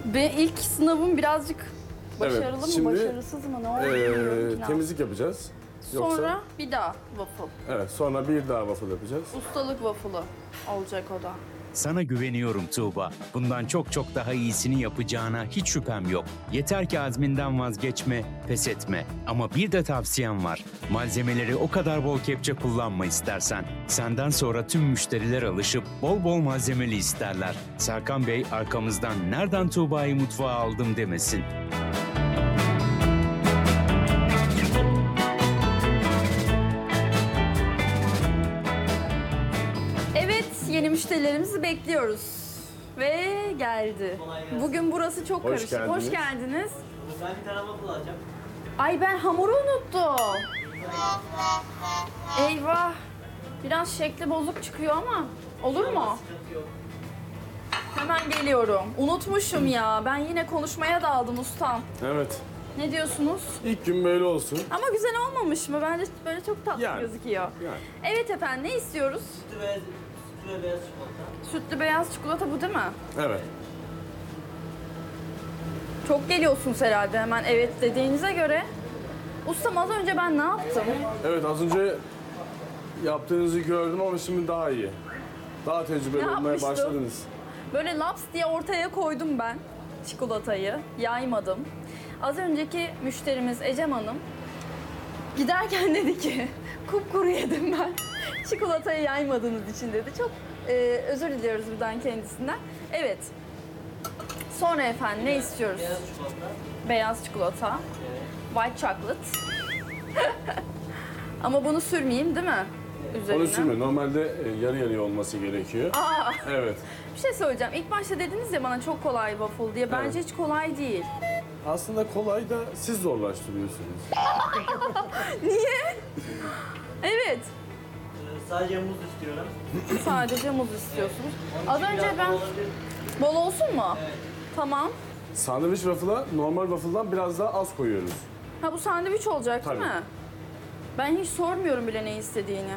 İlk sınavım birazcık başarılı mı, şimdi, başarısız mı, ne oldu? temizlik yapacağız. Sonra bir daha waffle. Evet, sonra bir daha waffle yapacağız. Ustalık waffle'ı olacak o da. Sana güveniyorum Tuğba. Bundan çok çok daha iyisini yapacağına hiç şüphem yok. Yeter ki azminden vazgeçme, pes etme. Ama bir de tavsiyem var. Malzemeleri o kadar bol kepçe kullanma istersen. Senden sonra tüm müşteriler alışıp bol bol malzemeli isterler. Serkan Bey arkamızdan nereden Tuğba'yı mutfağa aldım demesin. Evet, yeni müşterilerimizi bekliyoruz. Ve geldi. Bugün burası çok karışık. geldiniz. Hoş geldiniz. Ben bir tane waffle alacağım. Ay ben hamuru unuttum. Eyvah. Biraz şekli bozuk çıkıyor ama olur mu? Sıkıntı yok. Hemen geliyorum. Unutmuşum ya. Ben yine konuşmaya daldım ustam. Evet, Ne diyorsunuz? ilk gün böyle olsun. Ama güzel olmamış mı? Bence böyle çok tatlı Yani. gözüküyor. Yani. Evet efendim, ne istiyoruz? Sütlü ve beyaz çikolata. Sütlü beyaz çikolata bu değil mi? Evet. Çok geliyorsunuz herhalde hemen evet dediğinize göre. Ustam az önce ben ne yaptım? Evet, az önce yaptığınızı gördüm ama şimdi daha iyi. Daha tecrübeli Ne olmaya yapmıştım? başladınız. Böyle laps diye ortaya koydum ben çikolatayı, yaymadım. Az önceki müşterimiz Ecem Hanım giderken dedi ki kupkuru yedim ben. Çikolatayı yaymadığınız için dedi. Çok özür diliyoruz buradan kendisinden. Evet. Sonra efendim ne istiyoruz? Beyaz çikolata. Beyaz çikolata. White chocolate. Ama bunu sürmeyeyim değil mi? Üzerine. Onu sürme. Normalde yarı yarıya olması gerekiyor. Aa, Evet. bir şey söyleyeceğim. İlk başta dediniz ya bana çok kolay waffle diye. Bence Evet. hiç kolay değil. Aslında kolay da siz zorlaştırıyorsunuz. Niye? Evet. Sadece muz istiyorum. Sadece muz istiyorsunuz. Onun Az için önce biraz ben... bol olabilir. Bol olsun mu? Evet. Tamam. Sandviç waffle'a normal waffle'dan biraz daha az koyuyoruz. Ha bu sandviç olacak değil Tabii. mi? Ben hiç sormuyorum bile ne istediğini.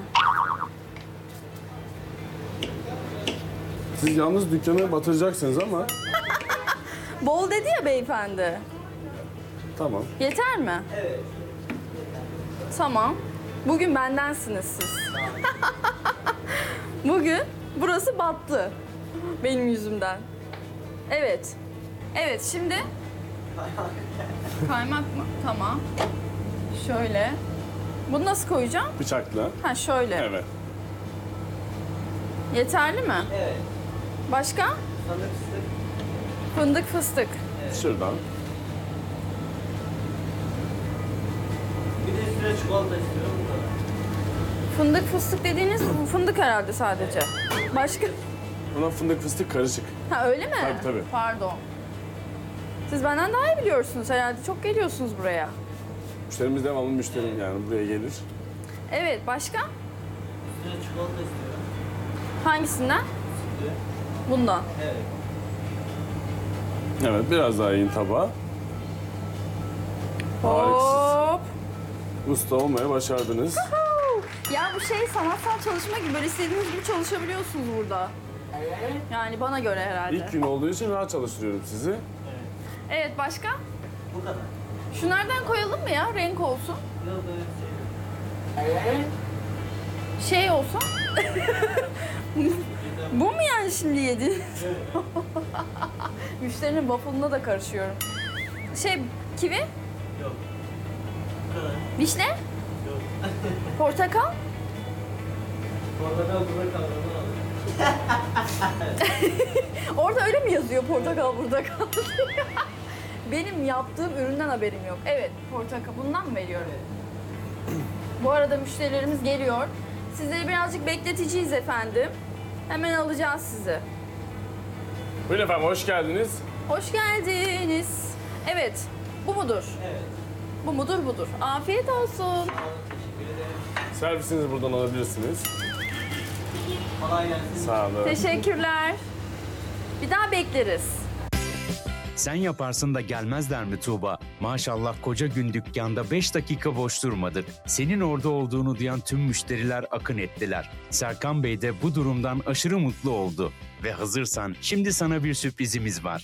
Siz yalnız dükkanı batıracaksınız ama Bol dedi ya beyefendi. tamam. Yeter mi? Evet. Tamam. Bugün bendensiniz siz. Bugün burası battı. Benim yüzümden. Evet. Evet şimdi... Kaymak mı? Tamam. Şöyle. Bunu nasıl koyacağım? Bıçakla. Ha şöyle. Evet. Yeterli mi? Evet. Başka? Sandık fıstık. Fındık fıstık. Şuradan. Bir de üstüne çikolata istiyorum. Bu kadar. Fındık fıstık dediğiniz bu fındık herhalde sadece. Başka? Buna fındık fıstık karışık. Ha öyle mi? Tabii, tabii. Pardon. Siz benden daha iyi biliyorsunuz herhalde. Çok geliyorsunuz buraya. Müşterimiz devamlı müşterim yani buraya gelir. Evet, başka? Üstüne çikolata istiyorum. Hangisinden? Sütlü. Bundan. Evet. Evet, biraz daha yiyin tabağa. Harikasınız. Hop. Usta olmaya başardınız. Ya bu şey sanatsal çalışma gibi böyle istediğiniz gibi çalışabiliyorsunuz burada. Yani bana göre herhalde. İlk gün olduğu için rahat çalıştırıyorum sizi. Evet, başka? Bu kadar. Şunlardan koyalım mı ya? Renk olsun. Yok öyle bir şey yok. Şey olsun. Bu mu yani şimdi yedi? Müşterinin waffle'ına da karışıyorum. Şey, kivi, Yok. Bu kadar. vişne, Yok. portakal. Portakal burada kaldı. Orada öyle mi yazıyor portakal burada kaldı? Benim yaptığım üründen haberim yok. Evet, portakal. Bundan mı veriyorum? Bu arada müşterilerimiz geliyor. Sizleri birazcık bekleteceğiz efendim. Hemen alacağız sizi. Buyurun efendim, hoş geldiniz. Hoş geldiniz. Evet, bu mudur? Evet. Bu mudur budur. Afiyet olsun. Sağ olun. Teşekkür ederim. Servisinizi buradan alabilirsiniz. Kolay gelsin. Sağ olun. Teşekkürler. Bir daha bekleriz. Sen yaparsın da gelmezler mi Tuğba? Maşallah koca gün dükkanda 5 dakika boş durmadık. Senin orada olduğunu duyan tüm müşteriler akın ettiler. Serkan Bey de bu durumdan aşırı mutlu oldu. Ve hazırsan şimdi sana bir sürprizimiz var.